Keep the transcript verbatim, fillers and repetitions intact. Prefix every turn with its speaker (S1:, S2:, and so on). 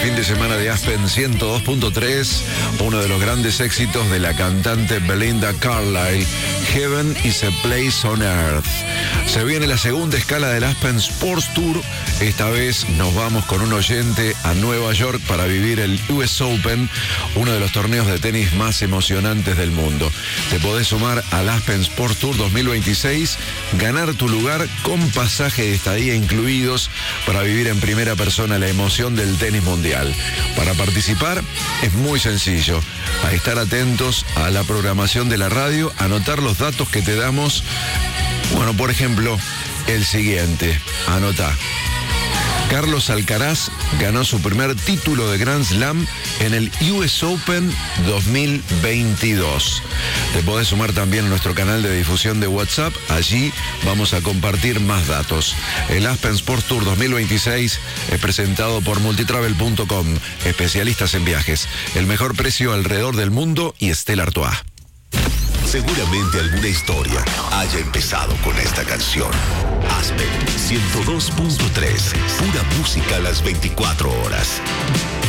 S1: fin de semana de Aspen ciento dos punto tres, uno de los grandes éxitos de la cantante Belinda Carlisle, Heaven is a Place on Earth. Se viene la segunda escala del Aspen Sports Tour. Esta vez nos vamos con un oyente a Nueva York para vivir el U S Open, uno de los torneos de tenis más emocionantes del mundo. Te podés sumar al Aspen Sports Tour dos mil veintiséis, ganar tu lugar con pasaje de estadía incluidos para vivir en primera persona la emoción del tenis mundial. Para participar es muy sencillo. A estar atentos a la programación de la radio, anotar los datos que te damos. Bueno, por ejemplo, el siguiente. Anotá. Carlos Alcaraz ganó su primer título de Grand Slam en el U S Open dos mil veintidós. Te podés sumar también a nuestro canal de difusión de WhatsApp. Allí vamos a compartir más datos. El Aspen Sports Tour dos mil veintiséis es presentado por multitravel punto com, especialistas en viajes. El mejor precio alrededor del mundo y Stella Artois.
S2: Seguramente alguna historia haya empezado con esta canción. Aspen ciento dos punto tres, pura música a las veinticuatro horas.